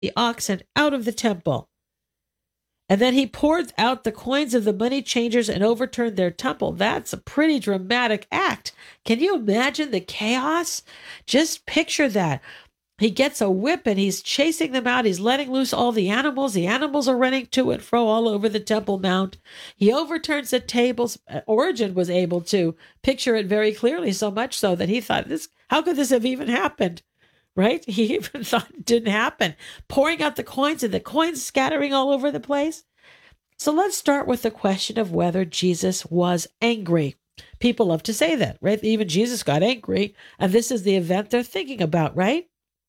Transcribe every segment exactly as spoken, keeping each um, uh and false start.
the oxen out of the temple. And then he poured out the coins of the money changers and overturned their temple. That's a pretty dramatic act. Can you imagine the chaos? Just picture that. He gets a whip and he's chasing them out. He's letting loose all the animals. The animals are running to and fro all over the Temple Mount. He overturns the tables. Origen was able to picture it very clearly, so much so that he thought, "This, how could this have even happened?" Right? He even thought it didn't happen. Pouring out the coins and the coins scattering all over the place. So let's start with the question of whether Jesus was angry. People love to say that, right? Even Jesus got angry, and this is the event they're thinking about, right?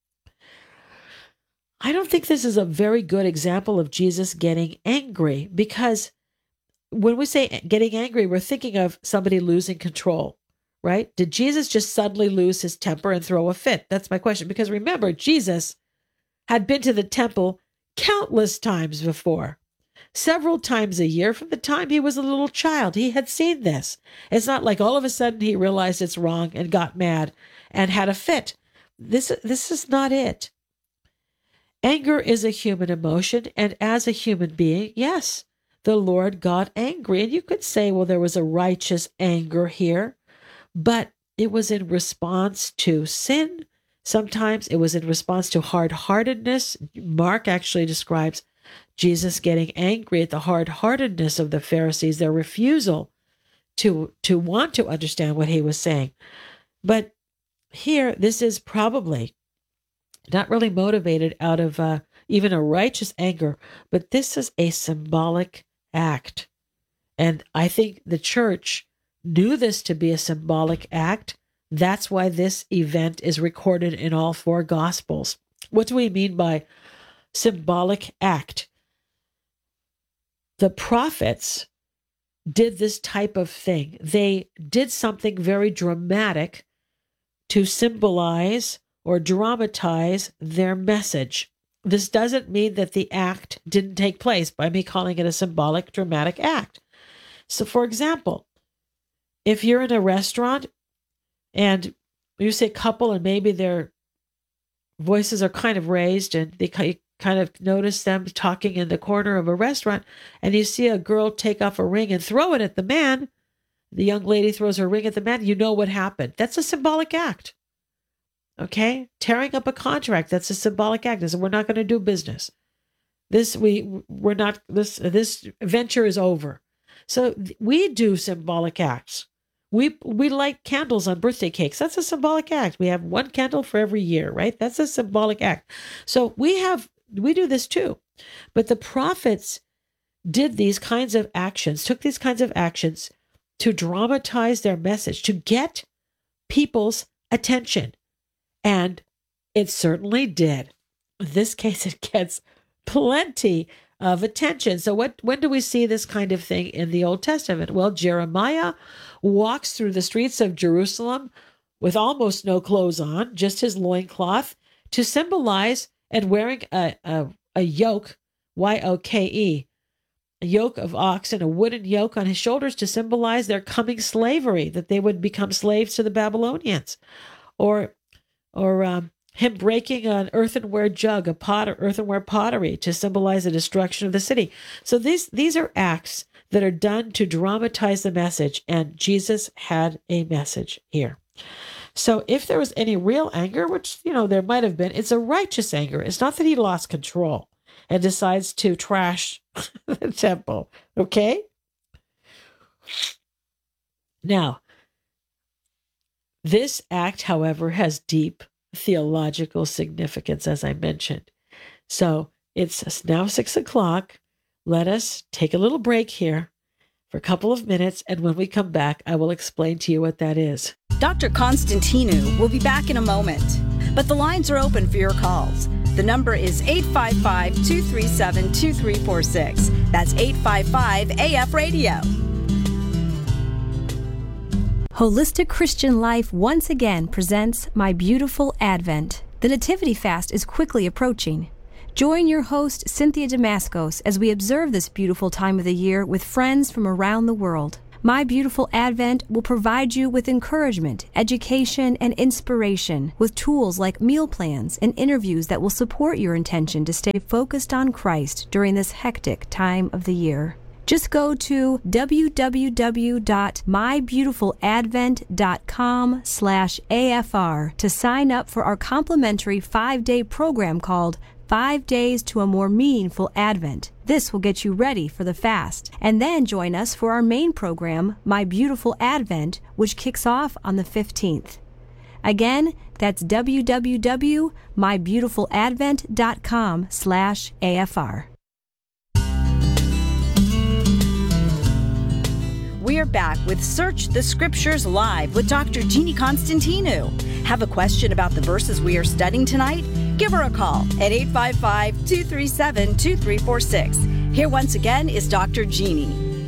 I don't think this is a very good example of Jesus getting angry, because when we say getting angry, we're thinking of somebody losing control, right? Did Jesus just suddenly lose his temper and throw a fit? That's my question. Because remember, Jesus had been to the temple countless times before, several times a year from the time he was a little child. He had seen this. It's not like all of a sudden he realized it's wrong and got mad and had a fit. This, this is not it. Anger is a human emotion, and as a human being, yes, the Lord got angry. And you could say, well, there was a righteous anger here, but it was in response to sin. Sometimes it was in response to hard-heartedness. Mark actually describes Jesus getting angry at the hard-heartedness of the Pharisees, their refusal to, to want to understand what he was saying. But here, this is probably not really motivated out of uh, even a righteous anger, but this is a symbolic act. And I think the church knew this to be a symbolic act. That's why this event is recorded in all four Gospels. What do we mean by symbolic act? The prophets did this type of thing. They did something very dramatic to symbolize or dramatize their message. This doesn't mean that the act didn't take place by me calling it a symbolic, dramatic act. So, for example, if you're in a restaurant and you see a couple and maybe their voices are kind of raised and they kind of notice them talking in the corner of a restaurant, and you see a girl take off a ring and throw it at the man, the young lady throws her ring at the man, you know what happened. That's a symbolic act. Okay, tearing up a contract, that's a symbolic act. We're not going to do business. This we we're not this this venture is over. So we do symbolic acts. We we light candles on birthday cakes. That's a symbolic act. We have one candle for every year, right? That's a symbolic act. So we have we do this too. But the prophets did these kinds of actions, took these kinds of actions to dramatize their message, to get people's attention. And it certainly did. In this case, it gets plenty of attention. So what? When do we see this kind of thing in the Old Testament? Well, Jeremiah walks through the streets of Jerusalem with almost no clothes on, just his loincloth, to symbolize, and wearing a, a, a yoke, Y O K E, a yoke of oxen, a wooden yoke on his shoulders to symbolize their coming slavery, that they would become slaves to the Babylonians. Or Or um, him breaking an earthenware jug, a pot, or earthenware pottery, to symbolize the destruction of the city. So these these are acts that are done to dramatize the message, and Jesus had a message here. So if there was any real anger, which, you know, there might have been, it's a righteous anger. It's not that he lost control and decides to trash the temple, okay? Now, this act, however, has deep theological significance, as I mentioned. So it's now six o'clock. Let us take a little break here for a couple of minutes, and when we come back, I will explain to you what that is. Doctor Constantinou will be back in a moment, but the lines are open for your calls. The number is eight five five, two three seven, two three four six. That's eight five five A F Radio. Holistic Christian Life once again presents My Beautiful Advent. The Nativity Fast is quickly approaching. Join your host, Cynthia Damascos, as we observe this beautiful time of the year with friends from around the world. My Beautiful Advent will provide you with encouragement, education, and inspiration with tools like meal plans and interviews that will support your intention to stay focused on Christ during this hectic time of the year. Just go to w w w dot my beautiful advent dot com slash A F R to sign up for our complimentary five-day program called Five Days to a More Meaningful Advent. This will get you ready for the fast. And then join us for our main program, My Beautiful Advent, which kicks off on the fifteenth. Again, that's w w w dot my beautiful advent dot com slash A F R. We're back with Search the Scriptures Live with Doctor Jeannie Constantinou. Have a question about the verses we are studying tonight? Give her a call at eight five five, two three seven, two three four six. Here once again is Doctor Jeannie.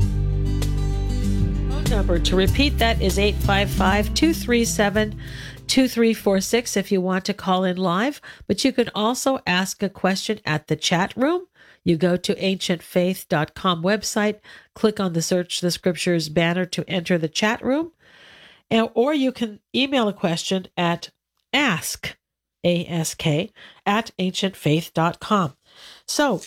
Phone number to repeat that is eight five five, two three seven, two three four six if you want to call in live. But you can also ask a question at the chat room. You go to ancient faith dot com website, click on the Search the Scriptures banner to enter the chat room, and, or you can email a question at ask, A S K, at ancient faith dot com. So,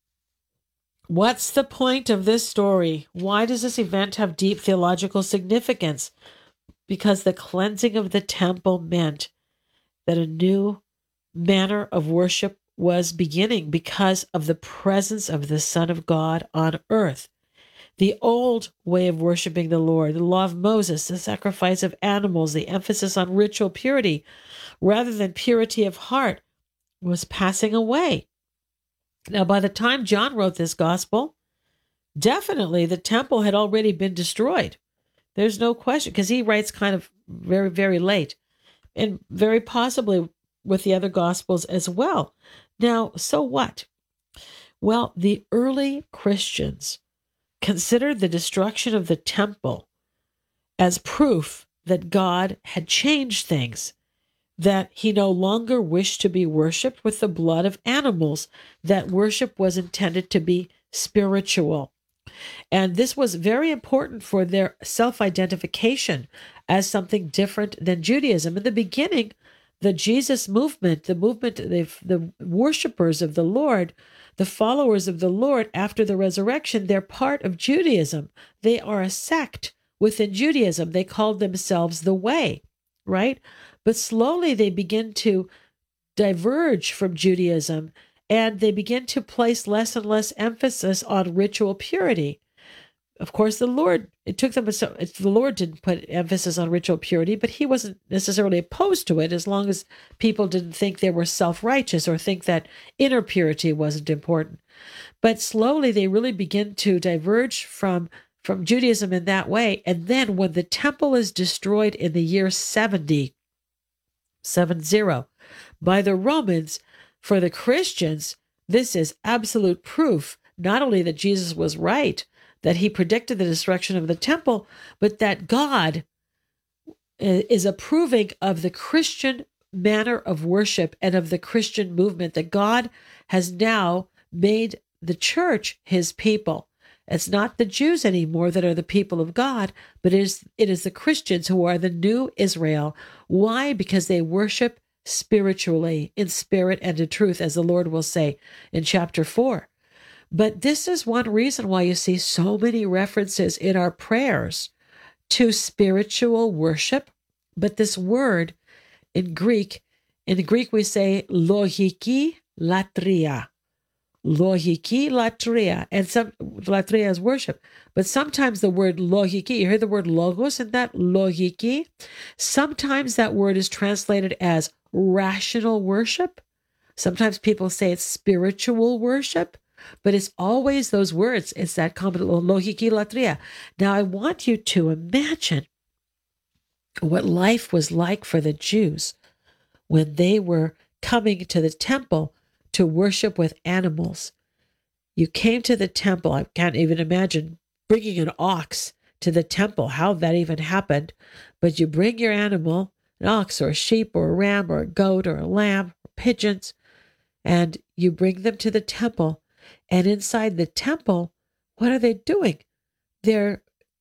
what's the point of this story? Why does this event have deep theological significance? Because the cleansing of the temple meant that a new manner of worship was beginning because of the presence of the Son of God on earth. The old way of worshiping the Lord, the law of Moses, the sacrifice of animals, the emphasis on ritual purity rather than purity of heart was passing away. Now, by the time John wrote this gospel, definitely the temple had already been destroyed. There's no question, because he writes kind of very, very late, and very possibly with the other gospels as well. Now, so what? Well, the early Christians considered the destruction of the temple as proof that God had changed things, that he no longer wished to be worshipped with the blood of animals, that worship was intended to be spiritual. And this was very important for their self-identification as something different than Judaism. In the beginning, the Jesus movement, the movement, the, the worshipers of the Lord, the followers of the Lord after the resurrection, they're part of Judaism. They are a sect within Judaism. They called themselves the Way, right? But slowly they begin to diverge from Judaism, and they begin to place less and less emphasis on ritual purity. Of course, the Lord, it took them, so the Lord didn't put emphasis on ritual purity, but he wasn't necessarily opposed to it as long as people didn't think they were self-righteous or think that inner purity wasn't important. But slowly they really begin to diverge from, from Judaism in that way. And then when the temple is destroyed in the year seventy, seven zero, by the Romans, for the Christians, this is absolute proof, not only that Jesus was right, that he predicted the destruction of the temple, but that God is approving of the Christian manner of worship and of the Christian movement, that God has now made the church his people. It's not the Jews anymore that are the people of God, but it is, it is the Christians who are the new Israel. Why? Because they worship spiritually, in spirit and in truth, as the Lord will say in chapter four. But this is one reason why you see so many references in our prayers to spiritual worship. But this word in Greek, in Greek we say logiki latria. Logiki latria. And some latria is worship. But sometimes the word logiki, you hear the word logos in that logiki? Sometimes that word is translated as rational worship. Sometimes people say it's spiritual worship. But it's always those words. It's that common logiki latria. Now, I want you to imagine what life was like for the Jews when they were coming to the temple to worship with animals. You came to the temple. I can't even imagine bringing an ox to the temple, how that even happened. But you bring your animal, an ox or a sheep or a ram or a goat or a lamb or pigeons, and you bring them to the temple. And inside the temple, what are they doing? They're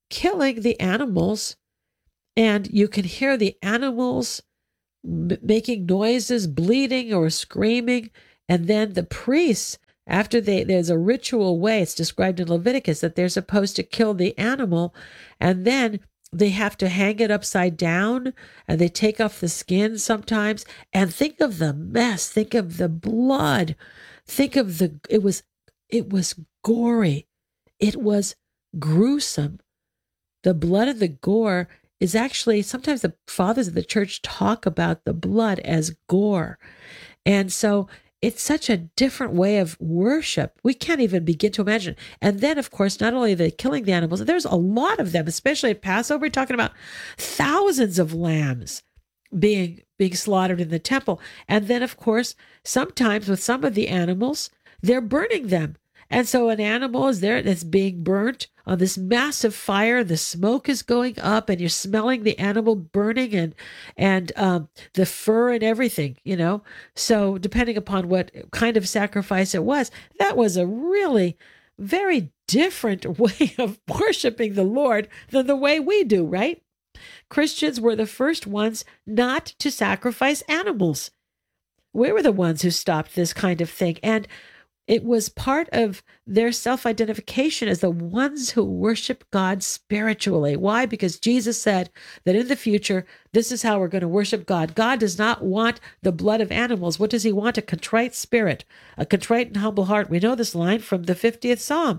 killing the animals, and you can hear the animals m- making noises, bleeding or screaming. And then the priests, after they, there's a ritual way, it's described in Leviticus, that they're supposed to kill the animal, and then they have to hang it upside down, and they take off the skin sometimes. And think of the mess. Think of the blood. Think of the, it was, it was gory. It was gruesome. The blood and the gore is actually, sometimes the fathers of the church talk about the blood as gore. And so it's such a different way of worship. We can't even begin to imagine. And then, of course, not only are they killing the animals, there's a lot of them, especially at Passover. We're talking about thousands of lambs being being slaughtered in the temple. And then, of course, sometimes with some of the animals, they're burning them. And so an animal is there that's being burnt on this massive fire. The smoke is going up, and you're smelling the animal burning, and and um, the fur and everything, you know. So depending upon what kind of sacrifice it was, that was a really very different way of worshiping the Lord than the way we do, right? Christians were the first ones not to sacrifice animals. We were the ones who stopped this kind of thing. And it was part of their self-identification as the ones who worship God spiritually. Why? Because Jesus said that in the future, this is how we're going to worship God. God does not want the blood of animals. What does he want? A contrite spirit, a contrite and humble heart. We know this line from the fiftieth Psalm.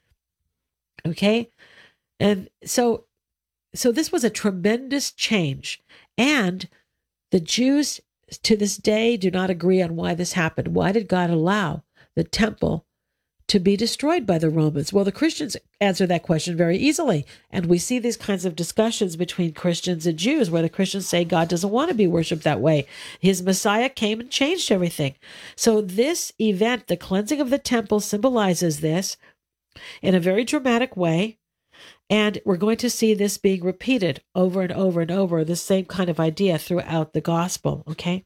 Okay? And so, so this was a tremendous change. And the Jews to this day do not agree on why this happened. Why did God allow the temple to be destroyed by the Romans? Well, the Christians answer that question very easily. And we see these kinds of discussions between Christians and Jews where the Christians say God doesn't want to be worshiped that way. His Messiah came and changed everything. So this event, the cleansing of the temple, symbolizes this in a very dramatic way. And we're going to see this being repeated over and over and over, the same kind of idea throughout the gospel, okay?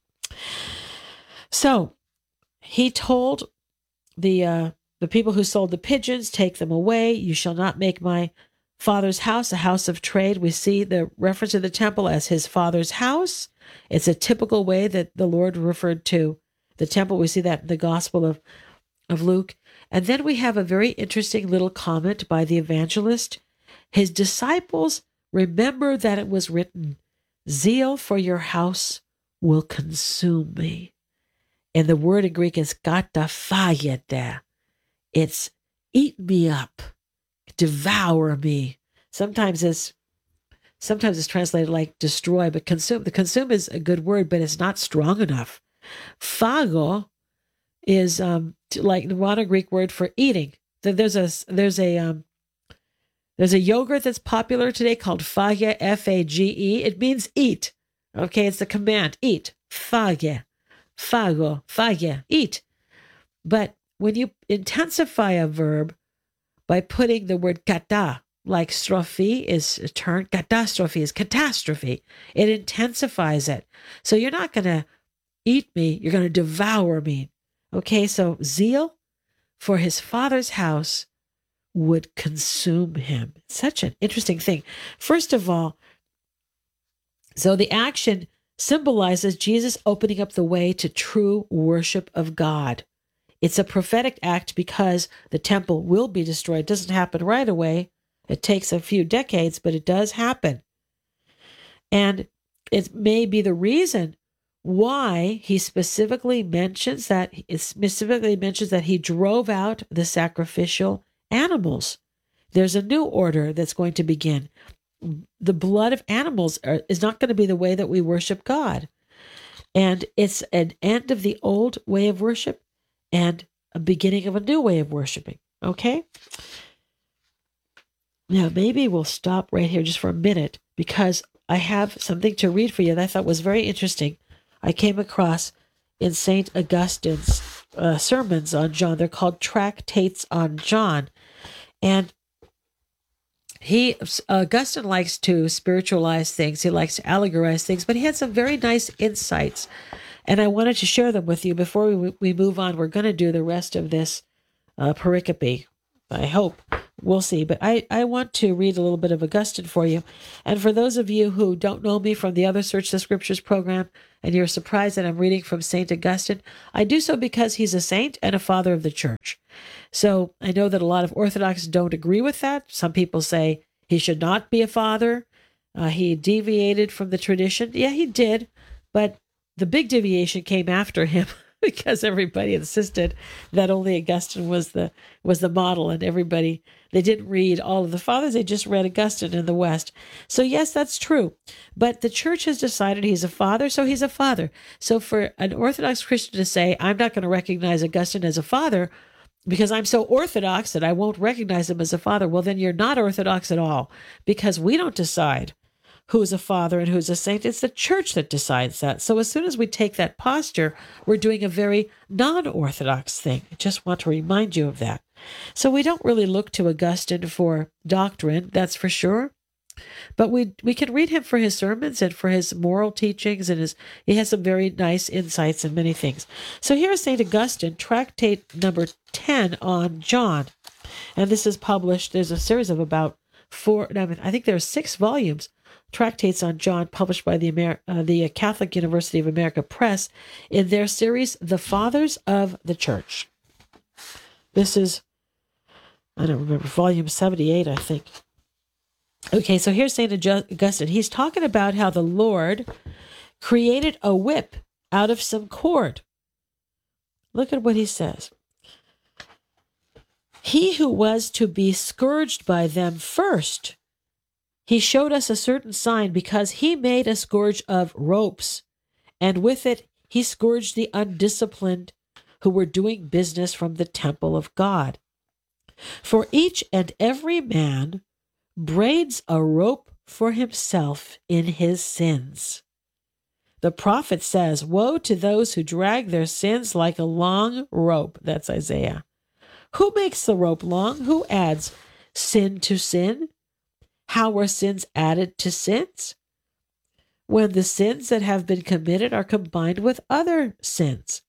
So he told the uh, the people who sold the pigeons, take them away. You shall not make my father's house a house of trade. We see the reference to the temple as his father's house. It's a typical way that the Lord referred to the temple. We see that in the Gospel of, of Luke. And then we have a very interesting little comment by the evangelist. His disciples remember that it was written, zeal for your house will consume me. And the word in Greek is katafayete. It's eat me up, devour me. Sometimes it's sometimes it's translated like destroy, but consume. The consume is a good word, but it's not strong enough. Phago is um, like the modern Greek word for eating. There's a there's a um, there's a yogurt that's popular today called Fage, F A G E. It means eat. Okay, it's the command, eat. Fage. Fago, fage, eat. But when you intensify a verb by putting the word kata, like strophe is a turn, catastrophe is catastrophe. It intensifies it. So you're not going to eat me, you're going to devour me. Okay, so zeal for his father's house would consume him. Such an interesting thing. First of all, so the action symbolizes Jesus opening up the way to true worship of God. It's a prophetic act because the temple will be destroyed. It doesn't happen right away. It takes a few decades, but it does happen. And it may be the reason why he specifically mentions that it specifically mentions that he drove out the sacrificial animals. There's a new order that's going to begin. The blood of animals are, is not going to be the way that we worship God. And it's an end of the old way of worship and a beginning of a new way of worshiping. Okay? Now, maybe we'll stop right here just for a minute because I have something to read for you that I thought was very interesting. I came across in Saint Augustine's uh, sermons on John. They're called Tractates on John. And He, Augustine likes to spiritualize things. He likes to allegorize things, but he had some very nice insights. And I wanted to share them with you before we, we move on. We're going to do the rest of this uh, pericope, I hope, we'll see. But I, I want to read a little bit of Augustine for you. And for those of you who don't know me from the other Search the Scriptures program, and you're surprised that I'm reading from Saint Augustine, I do so because he's a saint and a father of the church. So I know that a lot of Orthodox don't agree with that. Some people say he should not be a father. Uh, he deviated from the tradition. Yeah, he did. But the big deviation came after him. Because everybody insisted that only Augustine was the was the model, and everybody, they didn't read all of the fathers, they just read Augustine in the West. So yes, that's true. But the church has decided he's a father, so he's a father. So for an Orthodox Christian to say, I'm not going to recognize Augustine as a father because I'm so Orthodox that I won't recognize him as a father, well, then you're not Orthodox at all, because we don't decide who's a father and who's a saint. It's the church that decides that. So as soon as we take that posture, we're doing a very non-Orthodox thing. I just want to remind you of that. So we don't really look to Augustine for doctrine, that's for sure. But we we can read him for his sermons and for his moral teachings, and his he has some very nice insights in many things. So here's Saint Augustine, tractate number ten on John. And this is published, there's a series of about four, I think there are six volumes, tractates on John, published by the Amer- uh, the Catholic University of America Press in their series, The Fathers of the Church. This is, I don't remember, volume seventy-eight, I think. Okay, so here's Saint Augustine. He's talking about how the Lord created a whip out of some cord. Look at what he says. He who was to be scourged by them first, he showed us a certain sign, because he made a scourge of ropes, and with it he scourged the undisciplined who were doing business from the temple of God. For each and every man braids a rope for himself in his sins. The prophet says, woe to those who drag their sins like a long rope. That's Isaiah. Who makes the rope long? Who adds sin to sin? How are sins added to sins? When the sins that have been committed are combined with other sins.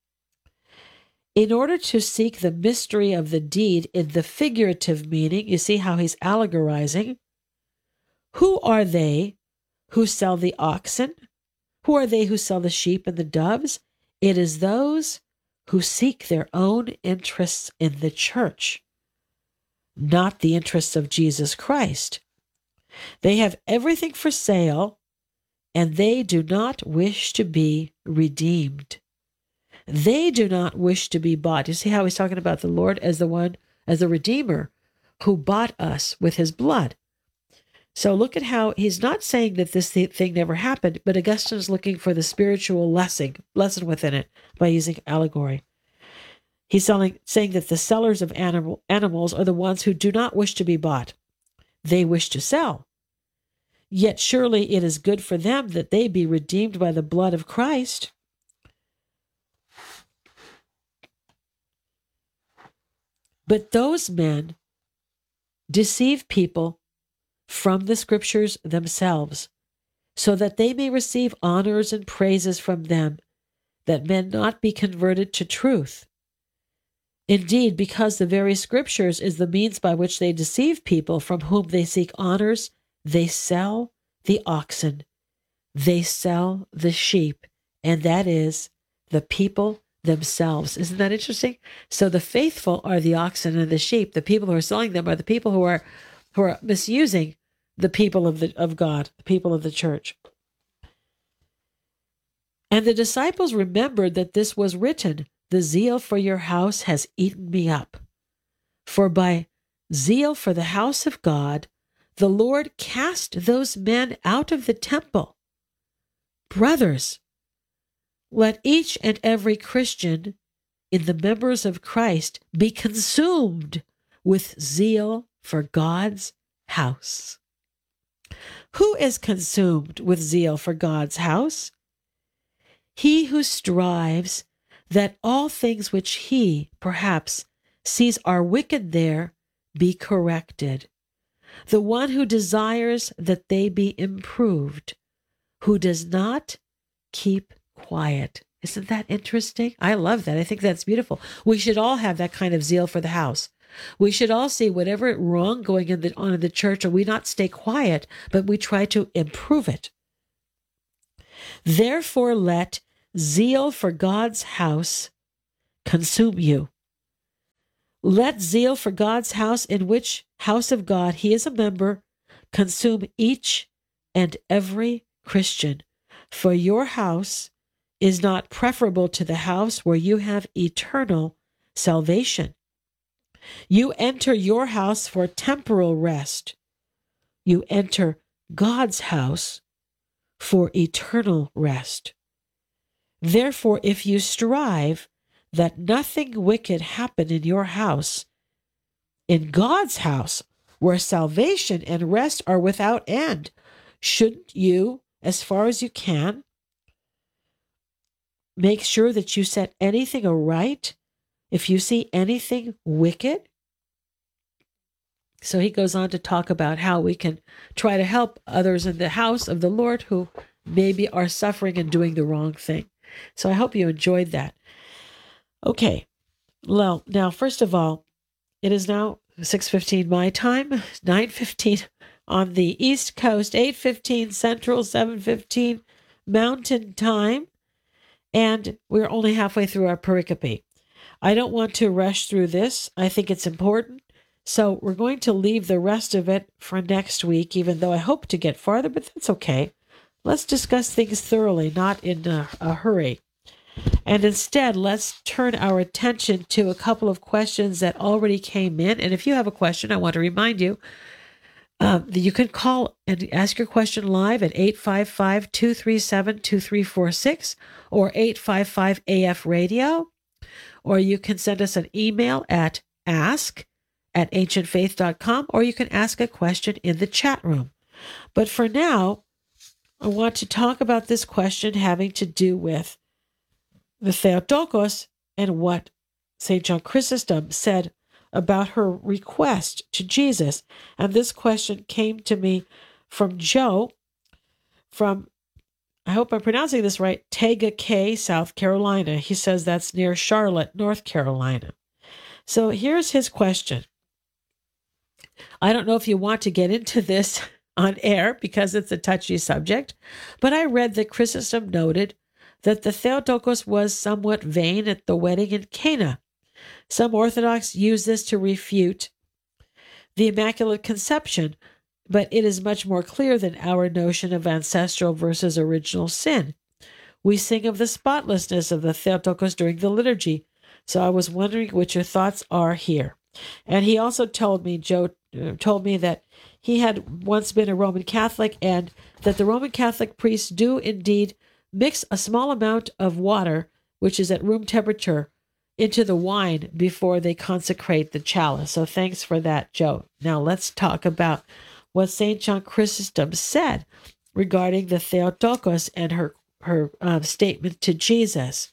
In order to seek the mystery of the deed in the figurative meaning, you see how he's allegorizing. Who are they who sell the oxen? Who are they who sell the sheep and the doves? It is those who seek their own interests in the church, not the interests of Jesus Christ. They have everything for sale, and they do not wish to be redeemed. They do not wish to be bought. You see how he's talking about the Lord as the one, as the Redeemer who bought us with his blood. So look at how he's not saying that this thing never happened, but Augustine is looking for the spiritual lesson, lesson within it by using allegory. He's selling, saying that the sellers of animal, animals are the ones who do not wish to be bought. They wish to sell. Yet surely it is good for them that they be redeemed by the blood of Christ. But those men deceive people from the scriptures themselves, so that they may receive honors and praises from them, that men not be converted to truth. Indeed, because the very scriptures is the means by which they deceive people from whom they seek honors, they sell the oxen, they sell the sheep, and that is the people themselves. Isn't that interesting? So the faithful are the oxen and the sheep. The people who are selling them are the people who are who are misusing the people of the of God, the people of the church. And the disciples remembered that this was written, the zeal for your house has eaten me up. For by zeal for the house of God, the Lord cast those men out of the temple. Brothers, let each and every Christian in the members of Christ be consumed with zeal for God's house. Who is consumed with zeal for God's house? He who strives that all things which he, perhaps, sees are wicked there be corrected. The one who desires that they be improved, who does not keep quiet. Isn't that interesting? I love that. I think that's beautiful. We should all have that kind of zeal for the house. We should all see whatever wrong going in the, on in the church, and we not stay quiet, but we try to improve it. Therefore, let zeal for God's house consume you. Let zeal for God's house, in which house of God he is a member, consume each and every Christian. For your house is not preferable to the house where you have eternal salvation. You enter your house for temporal rest. You enter God's house for eternal rest. Therefore, if you strive that nothing wicked happen in your house, in God's house, where salvation and rest are without end, shouldn't you, as far as you can, make sure that you set anything aright if you see anything wicked? So he goes on to talk about how we can try to help others in the house of the Lord who maybe are suffering and doing the wrong thing. So I hope you enjoyed that. Okay, well, now, first of all, it is now six fifteen my time, nine fifteen on the East Coast, eight fifteen Central, seven fifteen Mountain Time, and we're only halfway through our pericope. I don't want to rush through this. I think it's important. So we're going to leave the rest of it for next week, even though I hope to get farther, but that's okay. Let's discuss things thoroughly, not in a, a hurry. And instead, let's turn our attention to a couple of questions that already came in. And if you have a question, I want to remind you uh, that you can call and ask your question live at eight five five, two three seven, two three four six or eight five five A F radio. Or you can send us an email at ask at ancient faith dot com, or you can ask a question in the chat room. But for now, I want to talk about this question having to do with the Theotokos and what Saint John Chrysostom said about her request to Jesus. And this question came to me from Joe from, I hope I'm pronouncing this right, Tega Cay, South Carolina. He says that's near Charlotte, North Carolina. So here's his question. I don't know if you want to get into this on air because it's a touchy subject, but I read that Chrysostom noted that the Theotokos was somewhat vain at the wedding in Cana. Some Orthodox use this to refute the Immaculate Conception, but it is much more clear than our notion of ancestral versus original sin. We sing of the spotlessness of the Theotokos during the liturgy, so I was wondering what your thoughts are here. And he also told me, Joe uh, told me that he had once been a Roman Catholic and that the Roman Catholic priests do indeed mix a small amount of water, which is at room temperature, into the wine before they consecrate the chalice. So thanks for that, Joe. Now let's talk about what Saint John Chrysostom said regarding the Theotokos and her, her um, statement to Jesus.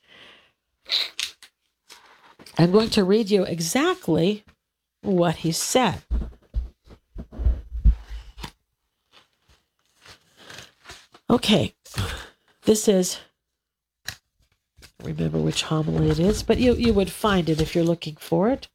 I'm going to read you exactly what he said. Okay, this is, I don't remember which homily it is, but you, you would find it if you're looking for it.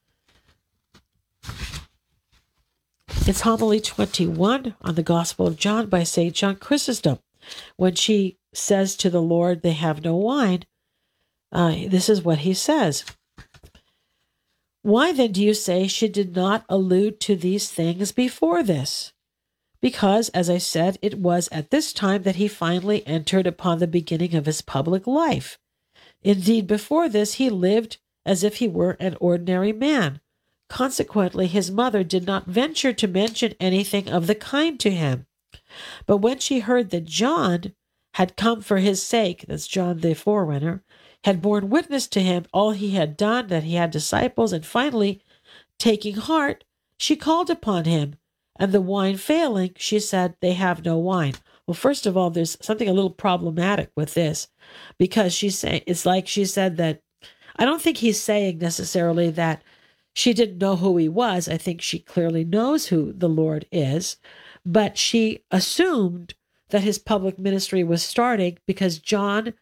It's homily twenty-one on the Gospel of John by Saint John Chrysostom. When she says to the Lord, they have no wine, uh, this is what he says. Why then do you say she did not allude to these things before this? Because, as I said, it was at this time that he finally entered upon the beginning of his public life. Indeed, before this, he lived as if he were an ordinary man. Consequently, his mother did not venture to mention anything of the kind to him. But when she heard that John had come for his sake, that's John the forerunner, had borne witness to him all he had done, that he had disciples, and finally, taking heart, she called upon him. And the wine failing, she said, they have no wine. Well, first of all, there's something a little problematic with this, because she's saying, it's like she said that, I don't think he's saying necessarily that she didn't know who he was. I think she clearly knows who the Lord is, but she assumed that his public ministry was starting because John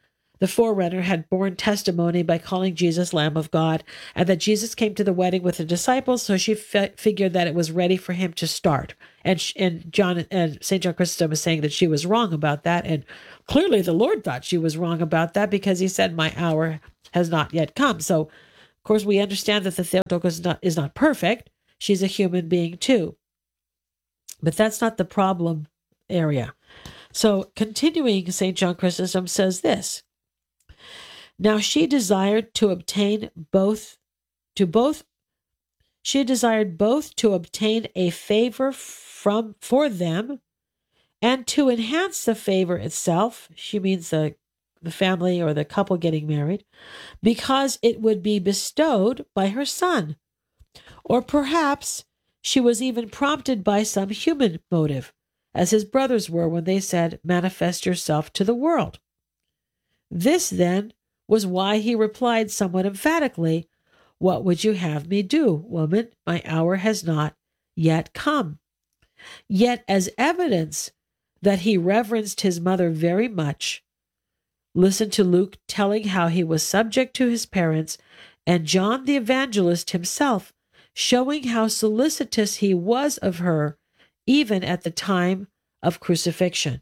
the forerunner, had borne testimony by calling Jesus Lamb of God, and that Jesus came to the wedding with the disciples, so she fi- figured that it was ready for him to start. And sh- and John and Saint John Chrysostom is saying that she was wrong about that, and clearly the Lord thought she was wrong about that, because he said, "My hour has not yet come." So, of course, we understand that the Theotokos is not, is not perfect. She's a human being too. But that's not the problem area. So, continuing, Saint John Chrysostom says this: Now she desired to obtain both, to both, she desired both to obtain a favor from for them, and to enhance the favor itself. She means the the family or the couple getting married, because it would be bestowed by her son. Or perhaps she was even prompted by some human motive, as his brothers were when they said, "Manifest yourself to the world." This, then, was why he replied somewhat emphatically, "What would you have me do, woman? My hour has not yet come." Yet, as evidence that he reverenced his mother very much, listen to Luke telling how he was subject to his parents, and John the Evangelist himself showing how solicitous he was of her, even at the time of crucifixion.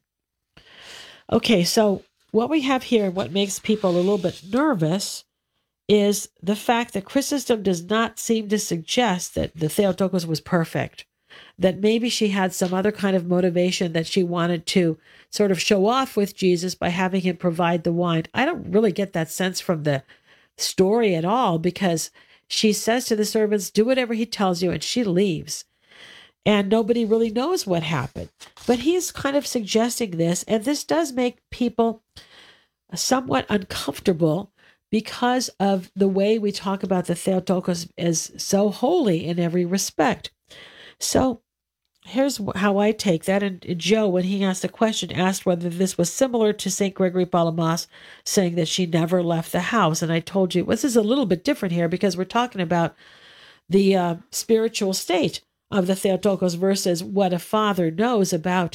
Okay, so what we have here, what makes people a little bit nervous, is the fact that Chrysostom does not seem to suggest that the Theotokos was perfect, that maybe she had some other kind of motivation, that she wanted to sort of show off with Jesus by having him provide the wine. I don't really get that sense from the story at all, because she says to the servants, "Do whatever he tells you," and she leaves. And nobody really knows what happened. But he's kind of suggesting this, and this does make people somewhat uncomfortable because of the way we talk about the Theotokos as so holy in every respect. So here's how I take that. And Joe, when he asked the question, asked whether this was similar to Saint Gregory Palamas saying that she never left the house. And I told you, well, this is a little bit different here, because we're talking about the uh, spiritual state of the Theotokos versus what a father knows about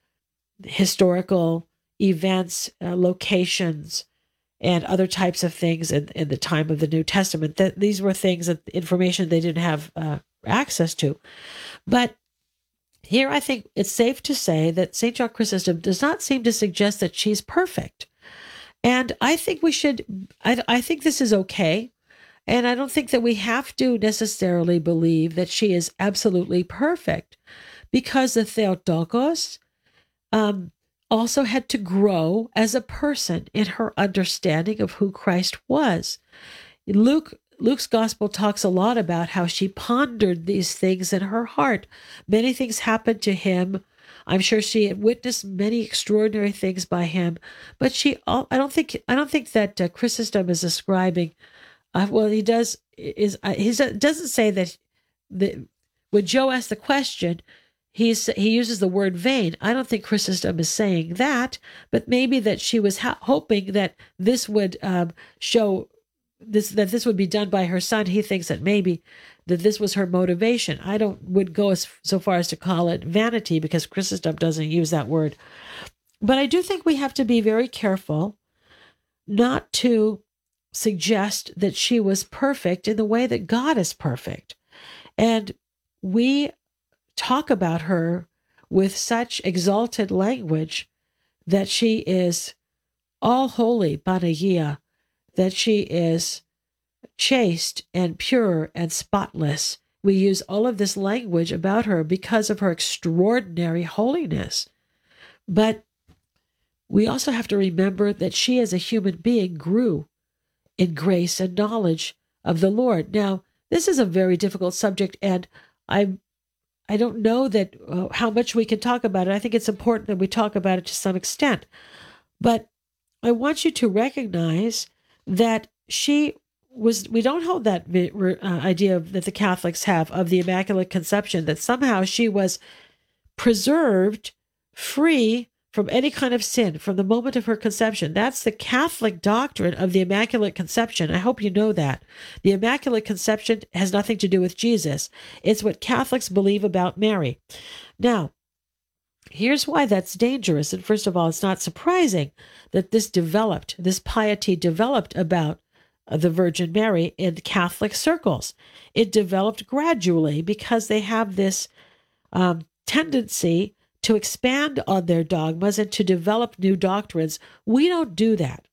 historical events, uh, locations, and other types of things in, in the time of the New Testament. That these were things, that information they didn't have uh, access to. But here I think it's safe to say that Saint John Chrysostom does not seem to suggest that she's perfect. And I think we should, I, I think this is okay. And I don't think that we have to necessarily believe that she is absolutely perfect, because the Theotokos um, also had to grow as a person in her understanding of who Christ was. Luke Luke's gospel talks a lot about how she pondered these things in her heart. Many things happened to him. I'm sure she had witnessed many extraordinary things by him, but she, I don't think, I don't think that uh, Chrysostom is ascribing. Uh, well, he does is uh, he doesn't say that. The when Joe asked the question, he's he uses the word vain. I don't think Chrysostom is saying that, but maybe that she was ha- hoping that this would um, show. This that this would be done by her son. He thinks that maybe that this was her motivation. I don't would go as so far as to call it vanity, because Chrysostom doesn't use that word. But I do think we have to be very careful not to suggest that she was perfect in the way that God is perfect. And we talk about her with such exalted language that she is all holy, Panagia, that she is chaste and pure and spotless. We use all of this language about her because of her extraordinary holiness. But we also have to remember that she as a human being grew in grace and knowledge of the Lord. Now, this is a very difficult subject, and I I don't know that uh, how much we can talk about it. I think it's important that we talk about it to some extent. But I want you to recognize that she was, we don't hold that uh, idea of, that the Catholics have of the Immaculate Conception, that somehow she was preserved free from any kind of sin from the moment of her conception. That's the Catholic doctrine of the Immaculate Conception. I hope you know that. The Immaculate Conception has nothing to do with Jesus. It's what Catholics believe about Mary. Now, here's why that's dangerous. And first of all, it's not surprising that this developed, this piety developed about the Virgin Mary in Catholic circles. It developed gradually because they have this um, tendency to expand on their dogmas and to develop new doctrines. We don't do that.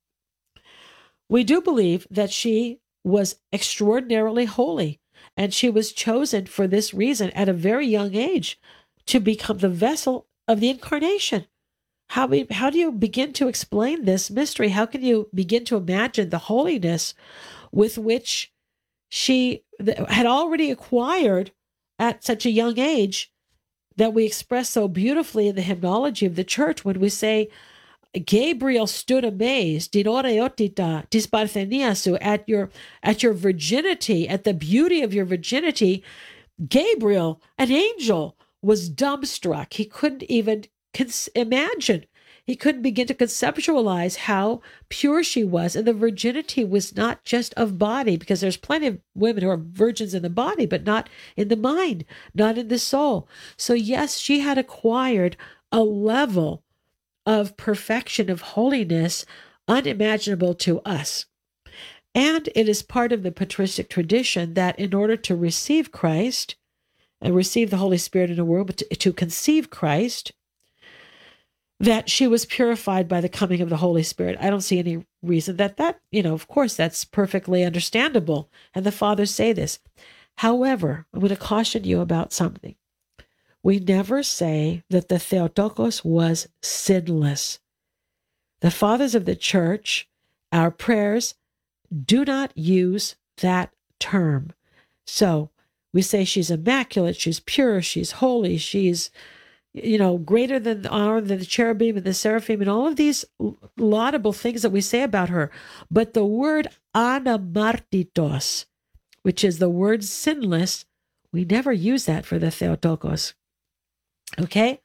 We do believe that she was extraordinarily holy, and she was chosen for this reason at a very young age to become the vessel of the incarnation. How, we, how do you begin to explain this mystery? How can you begin to imagine the holiness with which she had already acquired at such a young age that we express so beautifully in the hymnology of the church when we say, Gabriel stood amazed, dinoreotita, dispartheniasu, at your at your virginity, at the beauty of your virginity. Gabriel, an angel, was dumbstruck. He couldn't even cons- imagine. He couldn't begin to conceptualize how pure she was. And the virginity was not just of body, because there's plenty of women who are virgins in the body, but not in the mind, not in the soul. So yes, she had acquired a level of perfection, of holiness, unimaginable to us. And it is part of the patristic tradition that in order to receive Christ and receive the Holy Spirit in a womb, to, to conceive Christ, that she was purified by the coming of the Holy Spirit. I don't see any reason that that, you know, of course, that's perfectly understandable. And the fathers say this. However, I'm going to caution you about something. We never say that the Theotokos was sinless. The fathers of the church, our prayers, do not use that term. So we say she's immaculate, she's pure, she's holy, she's, you know, greater than the honor than the cherubim and the seraphim and all of these laudable things that we say about her. But the word anamartitos, which is the word sinless, we never use that for the Theotokos. Okay?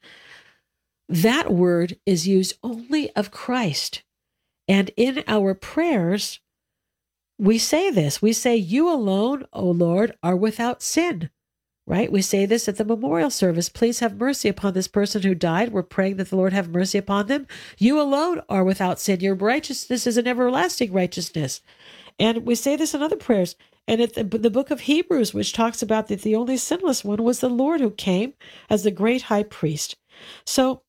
That word is used only of Christ. And in our prayers, we say this. We say, you alone, O Lord, are without sin. Right? We say this at the memorial service. Please have mercy upon this person who died. We're praying that the Lord have mercy upon them. You alone are without sin. Your righteousness is an everlasting righteousness. And we say this in other prayers. And at the, the book of Hebrews, which talks about that the only sinless one was the Lord who came as the great high priest. So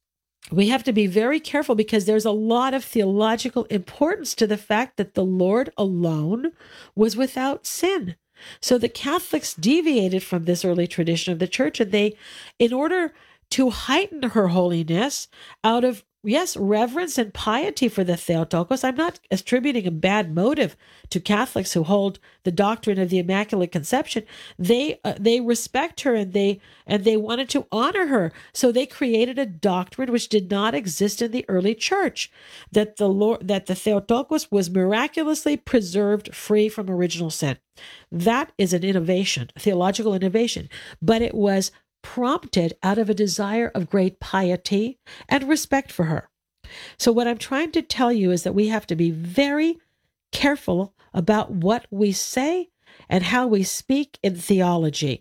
we have to be very careful because there's a lot of theological importance to the fact that the Lord alone was without sin. So the Catholics deviated from this early tradition of the church, and they, in order to heighten her holiness out of, yes, reverence and piety for the Theotokos. I'm not attributing a bad motive to Catholics who hold the doctrine of the Immaculate Conception. They uh, they respect her and they and they wanted to honor her. So they created a doctrine which did not exist in the early church, that the Lord that the Theotokos was miraculously preserved free from original sin. That is an innovation, a theological innovation, but it was prompted out of a desire of great piety and respect for her. So what I'm trying to tell you is that we have to be very careful about what we say and how we speak in theology.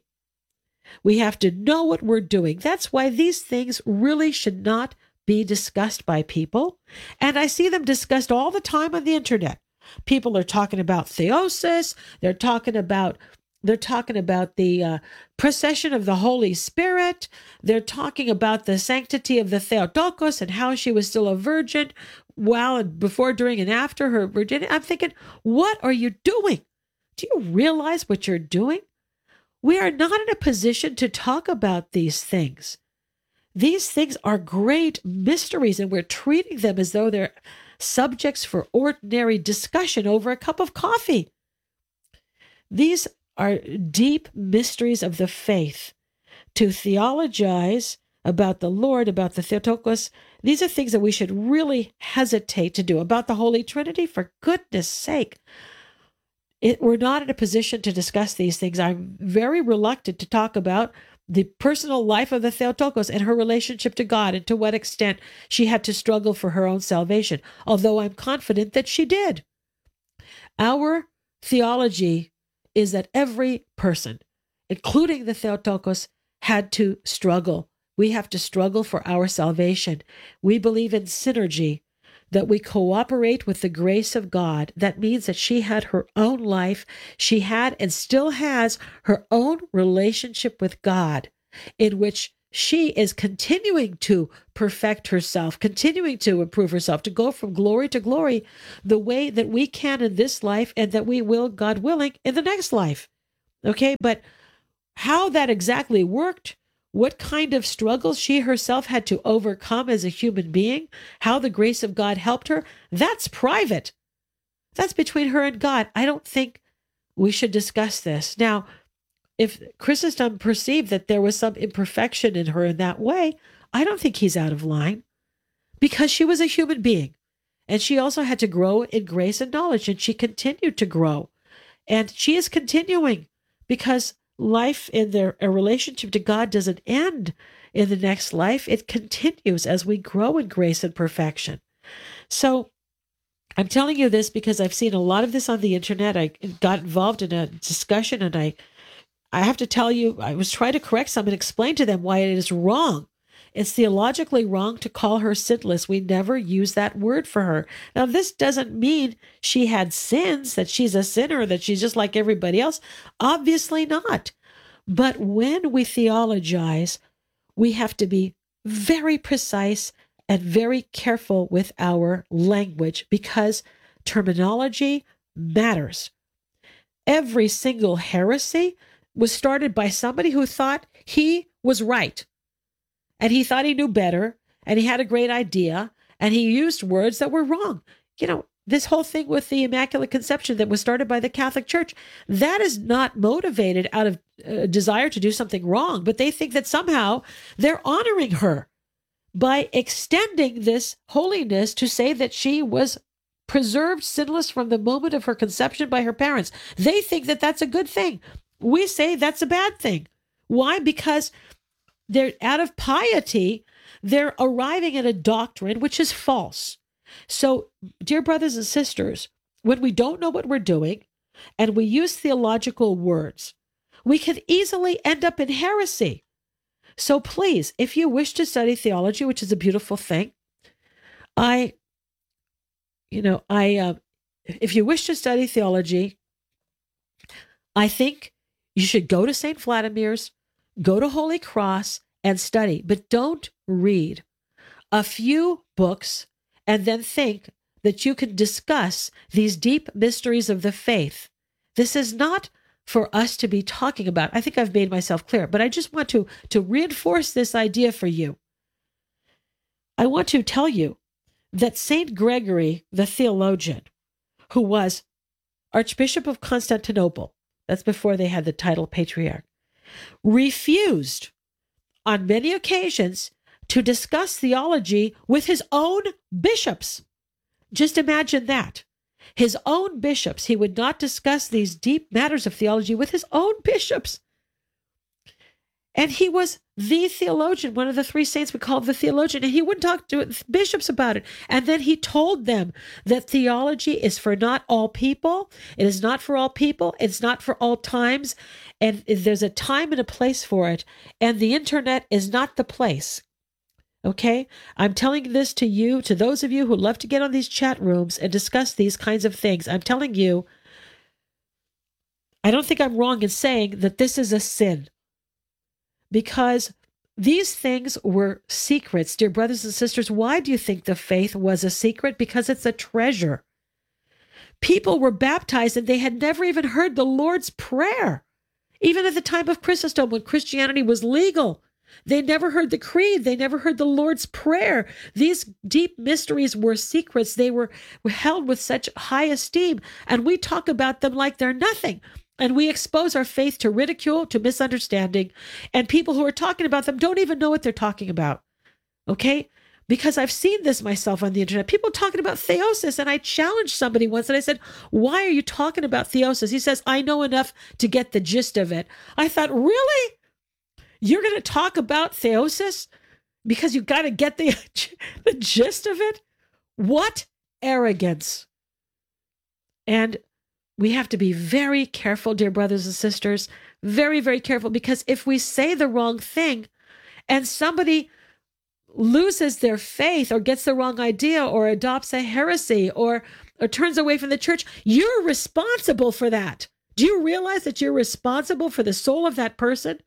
We have to know what we're doing. That's why these things really should not be discussed by people. And I see them discussed all the time on the internet. People are talking about theosis. They're talking about They're talking about the uh, procession of the Holy Spirit. They're talking about the sanctity of the Theotokos and how she was still a virgin while and before, during, and after her virginity. I'm thinking, what are you doing? Do you realize what you're doing? We are not in a position to talk about these things. These things are great mysteries, and we're treating them as though they're subjects for ordinary discussion over a cup of coffee. These are deep mysteries of the faith. To theologize about the Lord, about the Theotokos, these are things that we should really hesitate to do. About the Holy Trinity, for goodness sake, it, we're not in a position to discuss these things. I'm very reluctant to talk about the personal life of the Theotokos and her relationship to God and to what extent she had to struggle for her own salvation, although I'm confident that she did. Our theology is that every person, including the Theotokos, had to struggle we have to struggle for our salvation. We believe in synergy, that we cooperate with the grace of God. That means that she had her own life. She had and still has her own relationship with God, in which she is continuing to perfect herself, continuing to improve herself, to go from glory to glory the way that we can in this life and that we will, God willing, in the next life. Okay, but how that exactly worked, what kind of struggles she herself had to overcome as a human being, how the grace of God helped her, that's private. That's between her and God. I don't think we should discuss this. Now, if Chrysostom perceived that there was some imperfection in her in that way, I don't think he's out of line, because she was a human being and she also had to grow in grace and knowledge, and she continued to grow, and she is continuing, because life in their a relationship to God doesn't end in the next life. It continues as we grow in grace and perfection. So I'm telling you this because I've seen a lot of this on the internet. I got involved in a discussion, and I I have to tell you, I was trying to correct some and explain to them why it is wrong. It's theologically wrong to call her sinless. We never use that word for her. Now, this doesn't mean she had sins, that she's a sinner, that she's just like everybody else. Obviously not. But when we theologize, we have to be very precise and very careful with our language, because terminology matters. Every single heresy was started by somebody who thought he was right. And he thought he knew better, and he had a great idea, and he used words that were wrong. You know, this whole thing with the Immaculate Conception that was started by the Catholic Church, that is not motivated out of a desire to do something wrong, but they think that somehow they're honoring her by extending this holiness to say that she was preserved sinless from the moment of her conception by her parents. They think that that's a good thing. We say that's a bad thing. Why? Because they're out of piety, they're arriving at a doctrine which is false. So, dear brothers and sisters, when we don't know what we're doing and we use theological words, we can easily end up in heresy. So please, if you wish to study theology, which is a beautiful thing, I, you know, I, uh, if you wish to study theology, I think you should go to Saint Vladimir's, go to Holy Cross and study, but don't read a few books and then think that you can discuss these deep mysteries of the faith. This is not for us to be talking about. I think I've made myself clear, but I just want to, to reinforce this idea for you. I want to tell you that Saint Gregory, the theologian, who was Archbishop of Constantinople, that's before they had the title patriarch, refused on many occasions to discuss theology with his own bishops. Just imagine that. His own bishops. He would not discuss these deep matters of theology with his own bishops. And he was the theologian, one of the three saints we call the theologian, and he wouldn't talk to bishops about it. And then he told them that theology is for not all people. It is not for all people. It's not for all times. And there's a time and a place for it. And the internet is not the place. Okay? I'm telling this to you, to those of you who love to get on these chat rooms and discuss these kinds of things. I'm telling you, I don't think I'm wrong in saying that this is a sin. Because these things were secrets, dear brothers and sisters. Why do you think the faith was a secret? Because it's a treasure. People were baptized and they had never even heard the Lord's Prayer. Even at the time of Chrysostom, when Christianity was legal, they never heard the creed. They never heard the Lord's Prayer. These deep mysteries were secrets. They were held with such high esteem, and we talk about them like they're nothing. And we expose our faith to ridicule, to misunderstanding, and people who are talking about them don't even know what they're talking about, okay? Because I've seen this myself on the internet. People talking about theosis, and I challenged somebody once, and I said, why are you talking about theosis? He says, I know enough to get the gist of it. I thought, really? You're going to talk about theosis because you got to get the, the gist of it? What arrogance. And we have to be very careful, dear brothers and sisters, very, very careful, because if we say the wrong thing and somebody loses their faith or gets the wrong idea or adopts a heresy or, or turns away from the church, you're responsible for that. Do you realize that you're responsible for the soul of that person?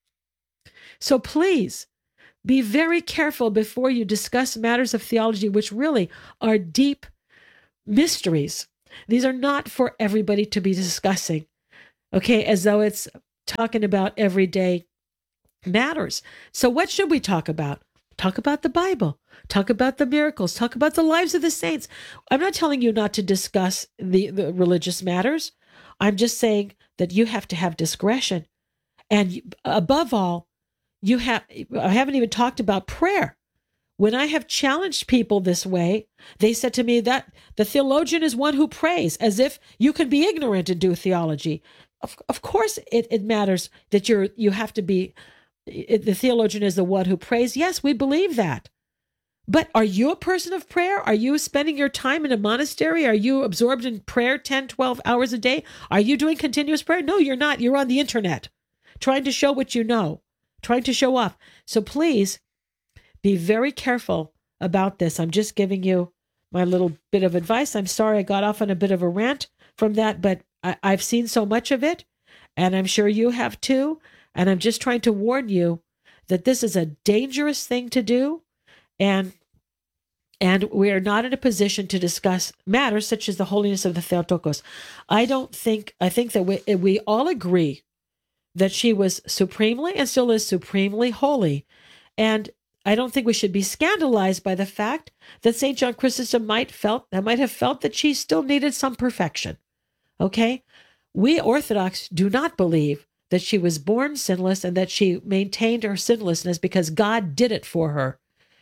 So please be very careful before you discuss matters of theology, which really are deep mysteries. These are not for everybody to be discussing, okay, as though it's talking about everyday matters. So what should we talk about? Talk about the Bible. Talk about the miracles. Talk about the lives of the saints. I'm not telling you not to discuss the, the religious matters. I'm just saying that you have to have discretion. And above all, you have, I haven't even talked about prayer. When I have challenged people this way, they said to me that the theologian is one who prays, as if you can be ignorant and do theology. Of, of course, it, it matters that you're, you have to be, it, the theologian is the one who prays. Yes, we believe that. But are you a person of prayer? Are you spending your time in a monastery? Are you absorbed in prayer ten, twelve hours a day? Are you doing continuous prayer? No, you're not. You're on the internet trying to show what you know, trying to show off. So please be very careful about this. I'm just giving you my little bit of advice. I'm sorry I got off on a bit of a rant from that, but I, I've seen so much of it, and I'm sure you have too. And I'm just trying to warn you that this is a dangerous thing to do. And and we are not in a position to discuss matters such as the holiness of the Theotokos. I don't think, I think that we, we all agree that she was supremely and still is supremely holy. And I don't think we should be scandalized by the fact that Saint John Chrysostom might felt that might have felt that she still needed some perfection. Okay? We Orthodox do not believe that she was born sinless and that she maintained her sinlessness because God did it for her.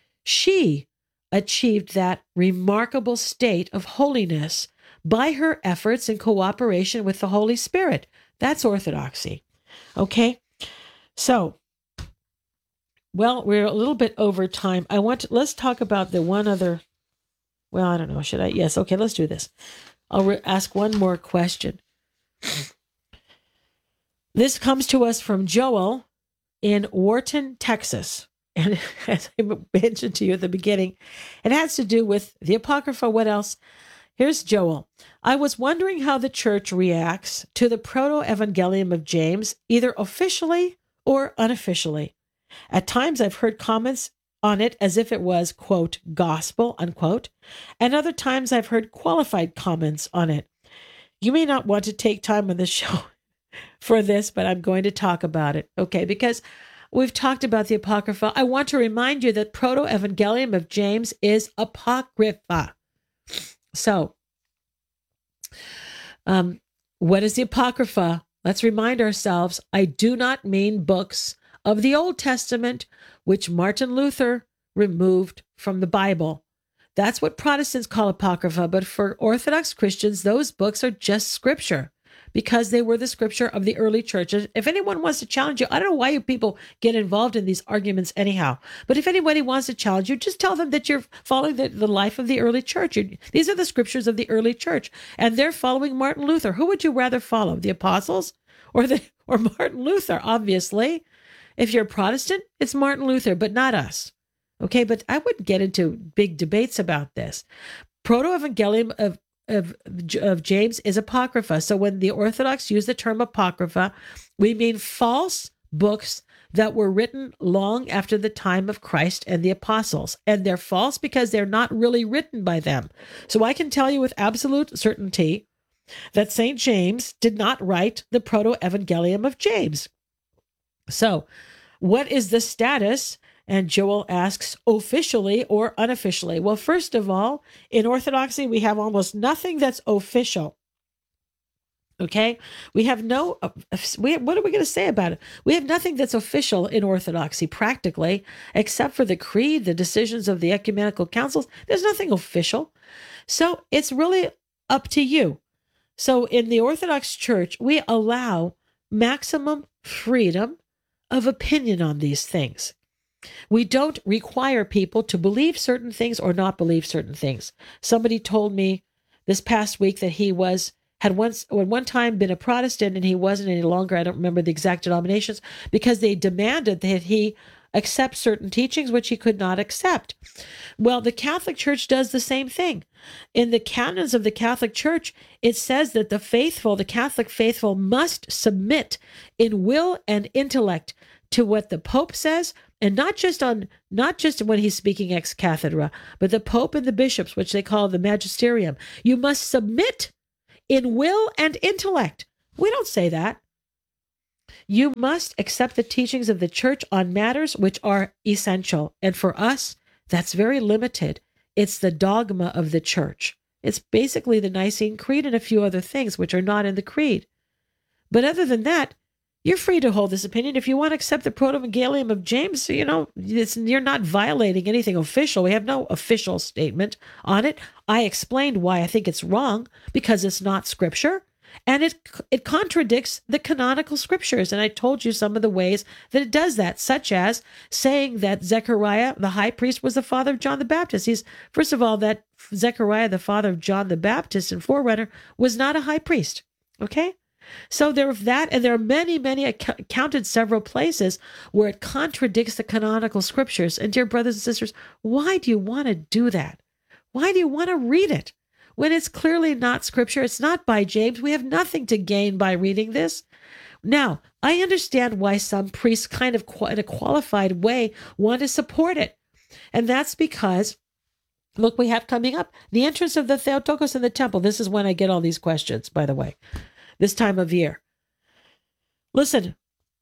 She achieved that remarkable state of holiness by her efforts in cooperation with the Holy Spirit. That's orthodoxy. Okay? So, well, we're a little bit over time. I want to, let's talk about the one other, well, I don't know, should I? Yes, okay, let's do this. I'll re- ask one more question. This comes to us from Joel in Wharton, Texas. And as I mentioned to you at the beginning, it has to do with the Apocrypha. What else? Here's Joel. I was wondering how the church reacts to the Proto-Evangelium of James, either officially or unofficially. At times I've heard comments on it as if it was, quote, gospel, unquote, and other times I've heard qualified comments on it. You may not want to take time on the show for this, but I'm going to talk about it, okay? Because we've talked about the Apocrypha. I want to remind you that Proto-Evangelium of James is Apocrypha. So, um, what is the Apocrypha? Let's remind ourselves, I do not mean books of the Old Testament, which Martin Luther removed from the Bible. That's what Protestants call Apocrypha, but for Orthodox Christians, those books are just scripture, because they were the scripture of the early church. If anyone wants to challenge you, I don't know why you people get involved in these arguments anyhow, but if anybody wants to challenge you, just tell them that you're following the, the life of the early church. You're, these are the scriptures of the early church, and they're following Martin Luther. Who would you rather follow, the apostles or the or Martin Luther? Obviously, if you're a Protestant, it's Martin Luther, but not us. Okay, but I wouldn't get into big debates about this. Proto-Evangelium of Of, of James is Apocrypha. So when the Orthodox use the term Apocrypha, we mean false books that were written long after the time of Christ and the apostles. And they're false because they're not really written by them. So I can tell you with absolute certainty that Saint James did not write the Proto-Evangelium of James. So what is the status? And Joel asks, officially or unofficially? Well, first of all, in Orthodoxy, we have almost nothing that's official. Okay? We have no, we, what are we going to say about it? We have nothing that's official in Orthodoxy, practically, except for the creed, the decisions of the ecumenical councils. There's nothing official. So it's really up to you. So in the Orthodox Church, we allow maximum freedom of opinion on these things. We don't require people to believe certain things or not believe certain things. Somebody told me this past week that he was had once at one time been a Protestant and he wasn't any longer. I don't remember the exact denominations, because they demanded that he accept certain teachings which he could not accept. Well, the Catholic Church does the same thing. In the canons of the Catholic Church, it says that the faithful, the Catholic faithful, must submit in will and intellect to what the Pope says, and not just on not just when he's speaking ex cathedra, but the Pope and the bishops, which they call the magisterium. You must submit in will and intellect. We don't say that. You must accept the teachings of the church on matters which are essential. And for us, that's very limited. It's the dogma of the church. It's basically the Nicene Creed and a few other things which are not in the creed. But other than that, you're free to hold this opinion. If you want to accept the Proto-Evangelium of James, you know, it's, you're not violating anything official. We have no official statement on it. I explained why I think it's wrong, because it's not scripture, and it it contradicts the canonical scriptures. And I told you some of the ways that it does that, such as saying that Zechariah, the high priest, was the father of John the Baptist. He's, first of all, that Zechariah, the father of John the Baptist and forerunner, was not a high priest. Okay? So there are that, and there are many, many, I counted several places where it contradicts the canonical scriptures. And dear brothers and sisters, why do you want to do that? Why do you want to read it when it's clearly not scripture? It's not by James. We have nothing to gain by reading this. Now, I understand why some priests kind of in a qualified way want to support it. And that's because, look, we have coming up the entrance of the Theotokos in the temple. This is when I get all these questions, by the way. This time of year. Listen,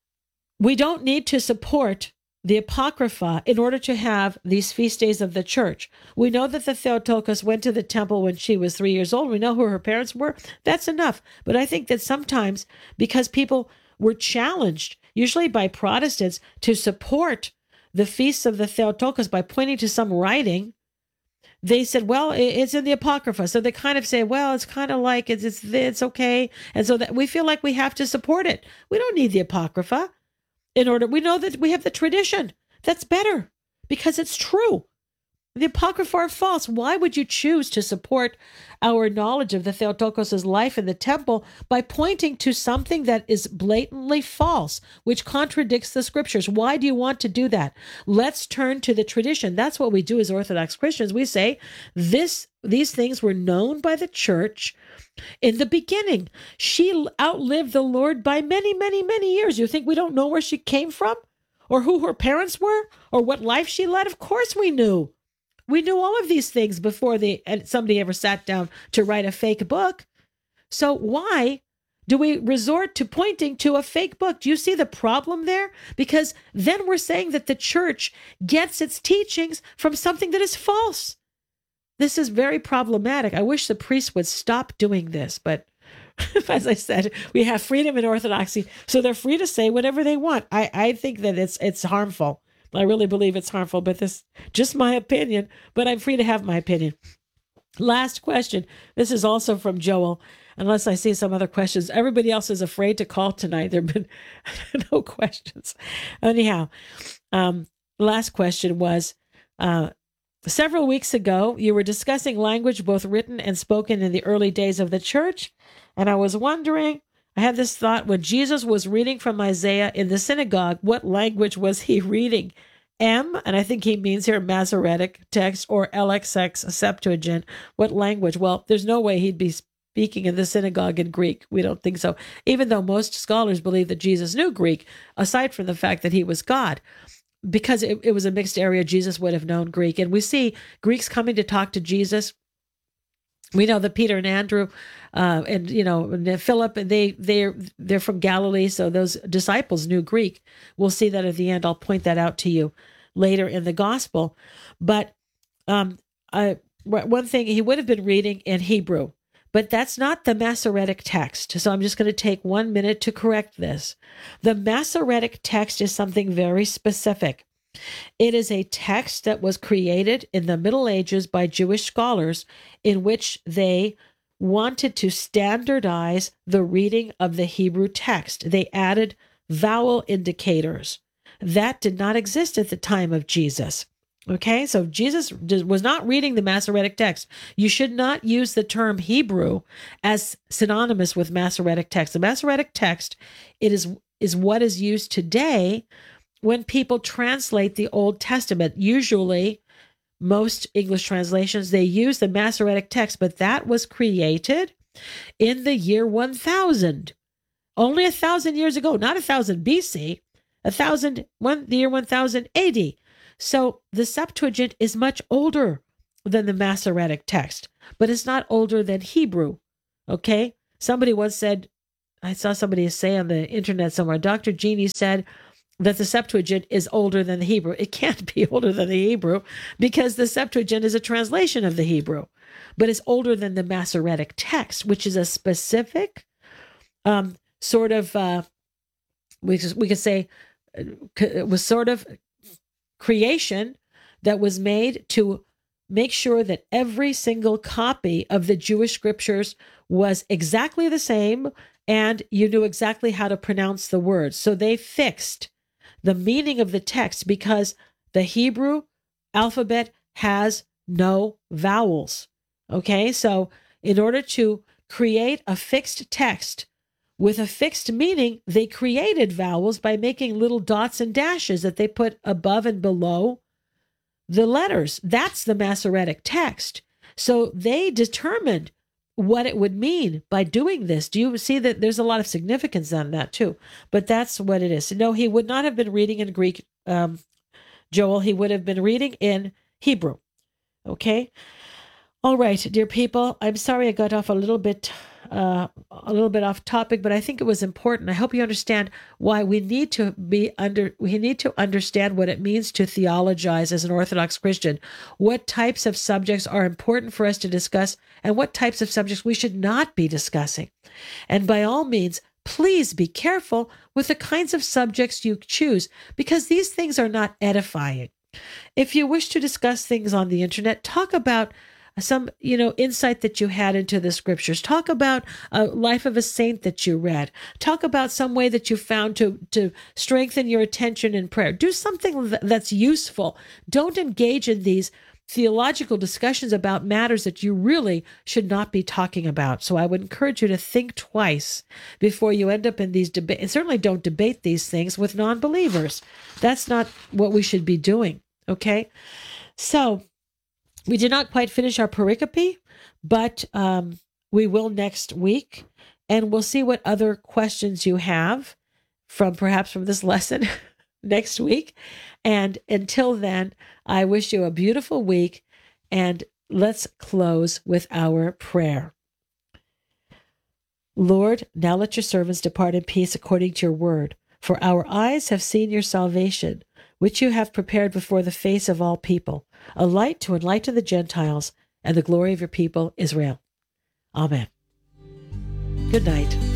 we don't need to support the Apocrypha in order to have these feast days of the church. We know that the Theotokos went to the temple when she was three years old. We know who her parents were. That's enough. But I think that sometimes, because people were challenged, usually by Protestants, to support the feasts of the Theotokos by pointing to some writing, they said, well, it's in the Apocrypha. So they kind of say, well, it's kind of like it's it's, it's okay. And so that we feel like we have to support it. We don't need the Apocrypha in order. We know that we have the tradition. That's better because it's true. The Apocrypha are false. Why would you choose to support our knowledge of the Theotokos' life in the temple by pointing to something that is blatantly false, which contradicts the scriptures? Why do you want to do that? Let's turn to the tradition. That's what we do as Orthodox Christians. We say this, these things were known by the church in the beginning. She outlived the Lord by many, many, many years. You think we don't know where she came from or who her parents were or what life she led? Of course we knew. We knew all of these things before they, somebody ever sat down to write a fake book. So why do we resort to pointing to a fake book? Do you see the problem there? Because then we're saying that the church gets its teachings from something that is false. This is very problematic. I wish the priests would stop doing this, but as I said, we have freedom in Orthodoxy, so they're free to say whatever they want. I, I think that it's it's harmful. I really believe it's harmful, but this is just my opinion, but I'm free to have my opinion. Last question. This is also from Joel, unless I see some other questions. Everybody else is afraid to call tonight. There have been no questions. Anyhow, um, last question was, uh, several weeks ago, you were discussing language both written and spoken in the early days of the church, and I was wondering, I had this thought, when Jesus was reading from Isaiah in the synagogue, what language was he reading? M, and I think he means here Masoretic text, or L X X Septuagint. What language? Well, there's no way he'd be speaking in the synagogue in Greek. We don't think so. Even though most scholars believe that Jesus knew Greek, aside from the fact that he was God. Because it, it was a mixed area, Jesus would have known Greek. And we see Greeks coming to talk to Jesus. We know that Peter and Andrew uh, and, you know, and Philip, and they, they're, they're from Galilee, so those disciples knew Greek. We'll see that at the end. I'll point that out to you later in the gospel. But um, I, one thing, he would have been reading in Hebrew, but that's not the Masoretic text. So I'm just going to take one minute to correct this. The Masoretic text is something very specific. It is a text that was created in the Middle Ages by Jewish scholars in which they wanted to standardize the reading of the Hebrew text. They added vowel indicators. That did not exist at the time of Jesus. Okay, so Jesus was not reading the Masoretic text. You should not use the term Hebrew as synonymous with Masoretic text. The Masoretic text, it is, is what is used today when people translate the Old Testament, usually most English translations, they use the Masoretic text, but that was created in the year one thousand. Only a thousand years ago, not a thousand B C, a thousand, one, the year one thousand A D. So the Septuagint is much older than the Masoretic text, but it's not older than Hebrew. Okay? Somebody once said, I saw somebody say on the internet somewhere, Doctor Jeannie said that the Septuagint is older than the Hebrew. It can't be older than the Hebrew because the Septuagint is a translation of the Hebrew, but it's older than the Masoretic text, which is a specific um, sort of, uh, we, we could say, it was sort of creation that was made to make sure that every single copy of the Jewish scriptures was exactly the same and you knew exactly how to pronounce the words. So they fixed the meaning of the text because the Hebrew alphabet has no vowels. Okay, so in order to create a fixed text with a fixed meaning, they created vowels by making little dots and dashes that they put above and below the letters. That's the Masoretic text. So they determined what it would mean by doing this. Do you see that there's a lot of significance on that too? But that's what it is. No, he would not have been reading in Greek, um, Joel. He would have been reading in Hebrew. Okay? All right, dear people, I'm sorry I got off a little bit uh, a little bit off topic, but I think it was important. I hope you understand why we need to be under, we need to understand what it means to theologize as an Orthodox Christian, what types of subjects are important for us to discuss, and what types of subjects we should not be discussing. And by all means, please be careful with the kinds of subjects you choose, because these things are not edifying. If you wish to discuss things on the internet, talk about some, you know, insight that you had into the scriptures. Talk about a life of a saint that you read. Talk about some way that you found to, to strengthen your attention in prayer. Do something that's useful. Don't engage in these theological discussions about matters that you really should not be talking about. So I would encourage you to think twice before you end up in these debates. And certainly don't debate these things with non-believers. That's not what we should be doing. Okay? So we did not quite finish our pericope, but um, we will next week, and we'll see what other questions you have from perhaps from this lesson next week. And until then, I wish you a beautiful week, and let's close with our prayer. Lord, now let your servants depart in peace according to your word, for our eyes have seen your salvation, which you have prepared before the face of all people, a light to enlighten the Gentiles and the glory of your people, Israel. Amen. Good night.